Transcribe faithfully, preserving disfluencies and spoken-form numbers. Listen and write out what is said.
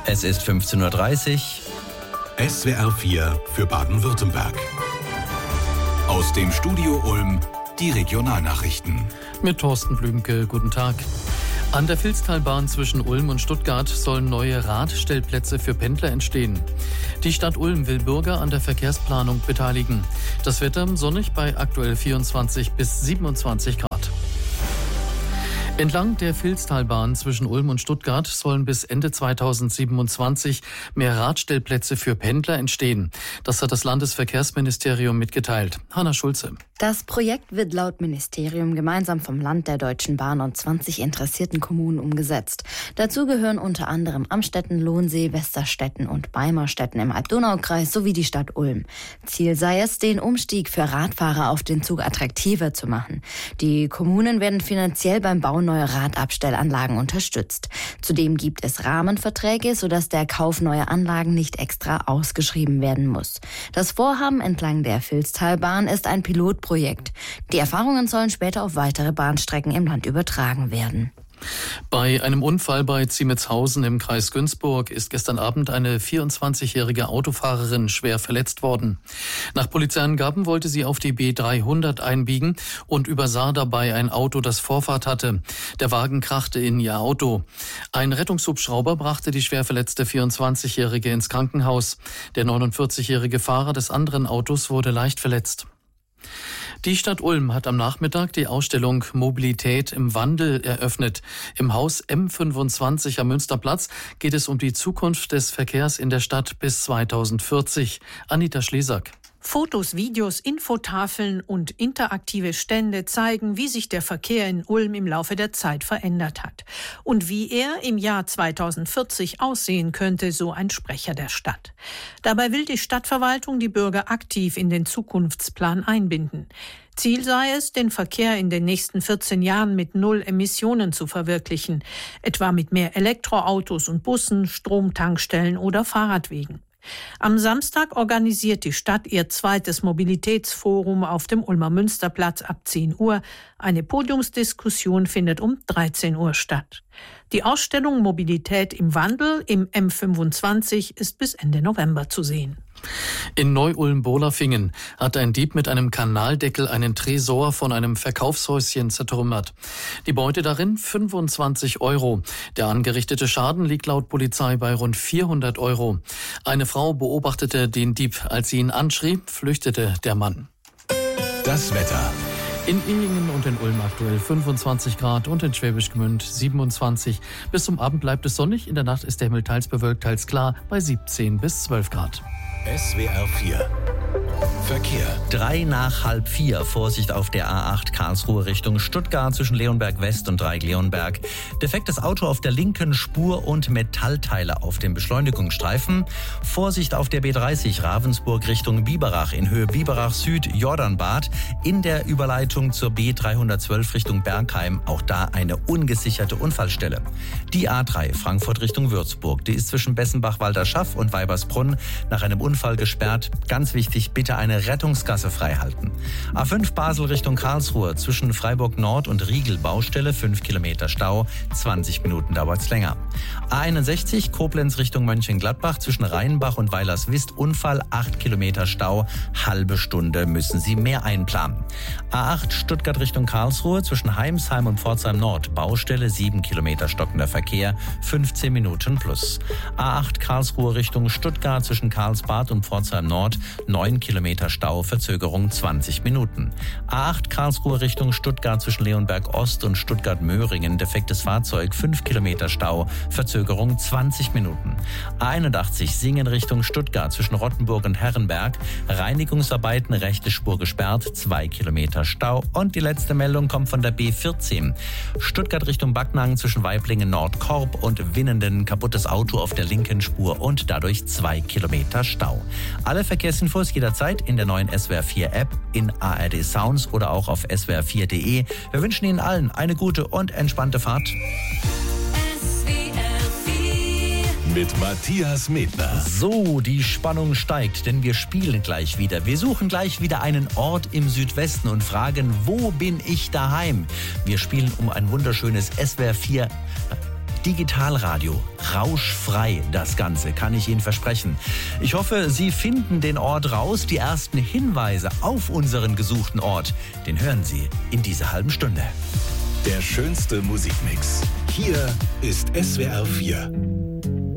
Es ist fünfzehn Uhr dreißig. S W R vier für Baden-Württemberg. Aus dem Studio Ulm die Regionalnachrichten. Mit Thorsten Blümke, guten Tag. An der Vilstalbahn zwischen Ulm und Stuttgart sollen neue Radstellplätze für Pendler entstehen. Die Stadt Ulm will Bürger an der Verkehrsplanung beteiligen. Das Wetter sonnig bei aktuell vierundzwanzig bis siebenundzwanzig Grad. Entlang der Vilstalbahn zwischen Ulm und Stuttgart sollen bis Ende zweitausendsiebenundzwanzig mehr Radstellplätze für Pendler entstehen. Das hat das Landesverkehrsministerium mitgeteilt. Hanna Schulze. Das Projekt wird laut Ministerium gemeinsam vom Land, der Deutschen Bahn und zwanzig interessierten Kommunen umgesetzt. Dazu gehören unter anderem Amstetten, Lohnsee, Westerstetten und Beimerstetten im Alb-Donau-Kreis sowie die Stadt Ulm. Ziel sei es, den Umstieg für Radfahrer auf den Zug attraktiver zu machen. Die Kommunen werden finanziell beim Bau neuer Radabstellanlagen unterstützt. Zudem gibt es Rahmenverträge, sodass der Kauf neuer Anlagen nicht extra ausgeschrieben werden muss. Das Vorhaben entlang der Vilstalbahn ist ein Pilotprojekt. Die Erfahrungen sollen später auf weitere Bahnstrecken im Land übertragen werden. Bei einem Unfall bei Ziemetshausen im Kreis Günzburg ist gestern Abend eine vierundzwanzigjährige Autofahrerin schwer verletzt worden. Nach Polizeiangaben wollte sie auf die B dreihundert einbiegen und übersah dabei ein Auto, das Vorfahrt hatte. Der Wagen krachte in ihr Auto. Ein Rettungshubschrauber brachte die schwer verletzte vierundzwanzigjährige ins Krankenhaus. Der neunundvierzigjährige Fahrer des anderen Autos wurde leicht verletzt. Die Stadt Ulm hat am Nachmittag die Ausstellung Mobilität im Wandel eröffnet. Im Haus M fünfundzwanzig am Münsterplatz geht es um die Zukunft des Verkehrs in der Stadt bis zweitausendvierzig. Anita Schlesak. Fotos, Videos, Infotafeln und interaktive Stände zeigen, wie sich der Verkehr in Ulm im Laufe der Zeit verändert hat und wie er im Jahr zweitausendvierzig aussehen könnte, so ein Sprecher der Stadt. Dabei will die Stadtverwaltung die Bürger aktiv in den Zukunftsplan einbinden. Ziel sei es, den Verkehr in den nächsten vierzehn Jahren mit Null Emissionen zu verwirklichen, etwa mit mehr Elektroautos und Bussen, Stromtankstellen oder Fahrradwegen. Am Samstag organisiert die Stadt ihr zweites Mobilitätsforum auf dem Ulmer Münsterplatz ab zehn Uhr. Eine Podiumsdiskussion findet um dreizehn Uhr statt. Die Ausstellung Mobilität im Wandel im M fünfundzwanzig ist bis Ende November zu sehen. In Neu-Ulm-Bohlafingen hat ein Dieb mit einem Kanaldeckel einen Tresor von einem Verkaufshäuschen zertrümmert. Die Beute darin fünfundzwanzig Euro. Der angerichtete Schaden liegt laut Polizei bei rund vierhundert Euro. Eine Frau beobachtete den Dieb. Als sie ihn anschrie, flüchtete der Mann. Das Wetter. In Illingen und in Ulm aktuell fünfundzwanzig Grad und in Schwäbisch Gmünd siebenundzwanzig. Bis zum Abend bleibt es sonnig. In der Nacht ist der Himmel teils bewölkt, teils klar bei siebzehn bis zwölf Grad. S W R vier. Verkehr. Drei nach halb vier. Vorsicht auf der A acht Karlsruhe Richtung Stuttgart zwischen Leonberg West und Dreieck-Leonberg. Defektes Auto auf der linken Spur und Metallteile auf dem Beschleunigungsstreifen. Vorsicht auf der B dreißig Ravensburg Richtung Biberach in Höhe Biberach Süd Jordanbad. In der Überleitung zur B dreihundertzwölf Richtung Bergheim. Auch da eine ungesicherte Unfallstelle. Die A drei Frankfurt Richtung Würzburg. Die ist zwischen Bessenbach-Walderschaff und Weibersbrunn nach einem Unfall gesperrt. Ganz wichtig, bitte eine Rettungsgasse freihalten. A fünf Basel Richtung Karlsruhe zwischen Freiburg Nord und Riegel Baustelle, fünf Kilometer Stau, zwanzig Minuten dauert's länger. A einundsechzig Koblenz Richtung Mönchengladbach zwischen Rheinbach und Weilerswist Unfall, acht Kilometer Stau, halbe Stunde müssen Sie mehr einplanen. A acht Stuttgart Richtung Karlsruhe zwischen Heimsheim und Pforzheim Nord Baustelle, sieben Kilometer stockender Verkehr, fünfzehn Minuten plus. A acht Karlsruhe Richtung Stuttgart zwischen Karlsbad und Pforzheim Nord, neun Kilometer Stau, Verzögerung zwanzig Minuten. A acht Karlsruhe Richtung Stuttgart zwischen Leonberg Ost und Stuttgart-Möhringen, defektes Fahrzeug, fünf Kilometer Stau, Verzögerung zwanzig Minuten. A einundachtzig Singen Richtung Stuttgart zwischen Rottenburg und Herrenberg, Reinigungsarbeiten, rechte Spur gesperrt, zwei Kilometer Stau. Und die letzte Meldung kommt von der B vierzehn. Stuttgart Richtung Backnang zwischen Waiblingen Nordkorb und Winnenden, kaputtes Auto auf der linken Spur und dadurch zwei Kilometer Stau. Alle Verkehrsinfos jederzeit in der neuen S W R vier App, in A R D Sounds oder auch auf s w r vier punkt d e. Wir wünschen Ihnen allen eine gute und entspannte Fahrt. S W R vier mit Matthias Medner. So, die Spannung steigt, denn wir spielen gleich wieder. Wir suchen gleich wieder einen Ort im Südwesten und fragen, wo bin ich daheim? Wir spielen um ein wunderschönes S W R vier Digitalradio. Rauschfrei das Ganze, kann ich Ihnen versprechen. Ich hoffe, Sie finden den Ort raus. Die ersten Hinweise auf unseren gesuchten Ort, den hören Sie in dieser halben Stunde. Der schönste Musikmix. Hier ist S W R vier.